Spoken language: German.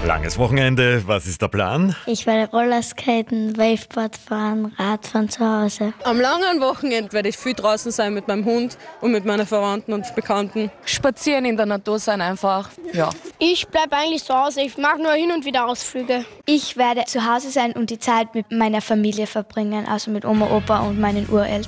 Langes Wochenende, was ist der Plan? Ich werde Rollerskaten, Waveboard fahren, Radfahren zu Hause. Am langen Wochenende werde ich viel draußen sein mit meinem Hund und mit meinen Verwandten und Bekannten. Spazieren in der Natur sein einfach, ja. Ich bleibe eigentlich zu Hause, ich mache nur hin und wieder Ausflüge. Ich werde zu Hause sein und die Zeit mit meiner Familie verbringen, also mit Oma, Opa und meinen Ureltern.